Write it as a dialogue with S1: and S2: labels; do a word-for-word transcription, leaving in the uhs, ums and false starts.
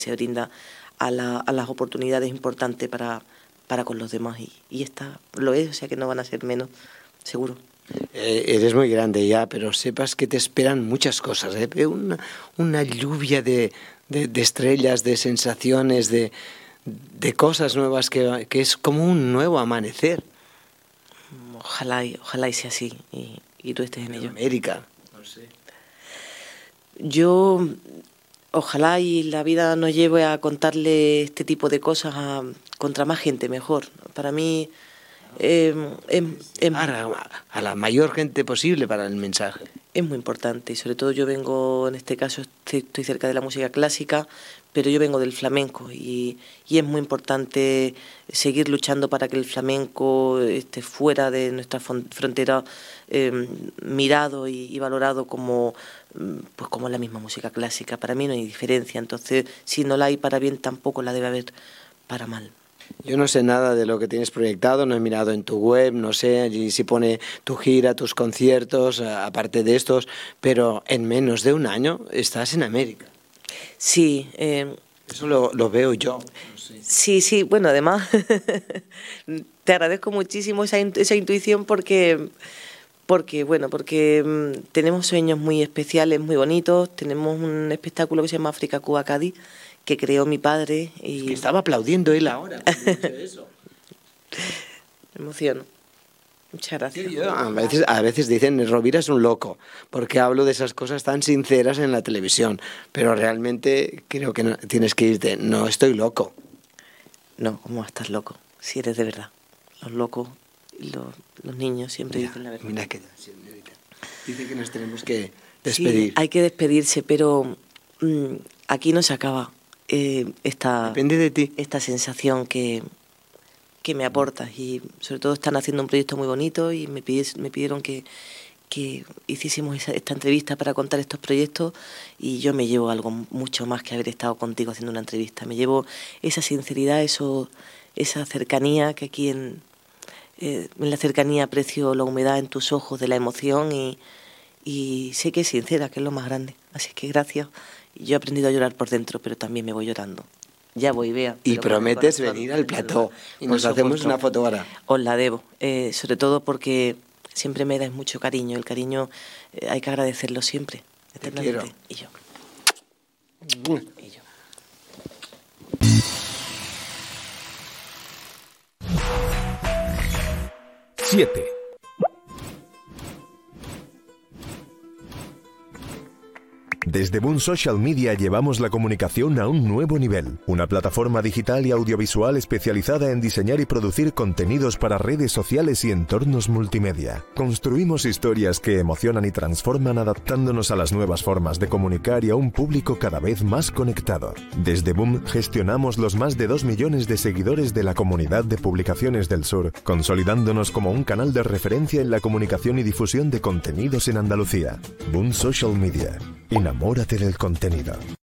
S1: se brinda a, la, a las oportunidades importantes para, para con los demás, y, y esta lo es, o sea que no van a ser menos, seguro.
S2: Eh, eres muy grande ya, pero sepas que te esperan muchas cosas, ¿eh? Veo una, una lluvia de, de, de estrellas, de sensaciones, de, de cosas nuevas que, que es como un nuevo amanecer.
S1: Ojalá y, ojalá y sea así, y, y tú estés en ello.
S2: América, no sé.
S1: Yo, ojalá y la vida nos lleve a contarle este tipo de cosas a, contra más gente, mejor. Para mí, eh, es, es,
S2: a, a la mayor gente posible para el mensaje.
S1: Es muy importante, y sobre todo yo vengo, en este caso estoy, estoy cerca de la música clásica, pero yo vengo del flamenco, y, y es muy importante seguir luchando para que el flamenco esté fuera de nuestra frontera, eh, mirado y, y valorado como, pues como la misma música clásica. Para mí no hay diferencia, entonces si no la hay para bien tampoco la debe haber para mal.
S2: Yo no sé nada de lo que tienes proyectado, no he mirado en tu web, no sé allí si pone tu gira, tus conciertos, aparte de estos, pero en menos de un año estás en América.
S1: Sí. Eh,
S2: Eso lo, lo veo yo. No sé.
S1: Sí, sí, bueno, además te agradezco muchísimo esa, esa intuición porque, porque, bueno, porque mmm, tenemos sueños muy especiales, muy bonitos, tenemos un espectáculo que se llama África, Cuba, Cádiz, que creó mi padre. Y...
S2: Es que estaba aplaudiendo él ahora. Eso.
S1: Me emociono. Muchas gracias.
S2: Sí, yo, a, veces, a veces dicen, Rovira es un loco, porque hablo de esas cosas tan sinceras en la televisión, pero realmente creo que no, tienes que irte. No estoy loco.
S1: No, ¿cómo estás loco? Si eres de verdad. Los locos y los, los niños siempre
S2: mira,
S1: dicen la verdad.
S2: Mira que dice que nos tenemos que despedir.
S1: Sí, hay que despedirse, pero mmm, aquí no se acaba. Eh, esta,
S2: Depende de ti.
S1: Esta sensación que, que me aportas, y sobre todo están haciendo un proyecto muy bonito y me, pides, me pidieron que, que hiciésemos esa, esta entrevista para contar estos proyectos, y yo me llevo algo mucho más que haber estado contigo haciendo una entrevista. Me llevo esa sinceridad, eso, esa cercanía, que aquí en, eh, en la cercanía aprecio la humedad en tus ojos de la emoción, y, y sé que es sincera, que es lo más grande. Así que gracias. Yo he aprendido a llorar por dentro, pero también me voy llorando. Ya voy, Bea.
S2: Y prometes venir al plató y nos hacemos una foto ahora.
S1: Os la debo, eh, sobre todo porque siempre me dais mucho cariño. El cariño eh, hay que agradecerlo siempre, eternamente. Y yo. Y yo.
S3: Siete. Desde Boom Social Media llevamos la comunicación a un nuevo nivel. Una plataforma digital y audiovisual especializada en diseñar y producir contenidos para redes sociales y entornos multimedia. Construimos historias que emocionan y transforman, adaptándonos a las nuevas formas de comunicar y a un público cada vez más conectado. Desde Boom gestionamos los más de dos millones de seguidores de la comunidad de publicaciones del sur, consolidándonos como un canal de referencia en la comunicación y difusión de contenidos en Andalucía. Boom Social Media. Enamórate del contenido.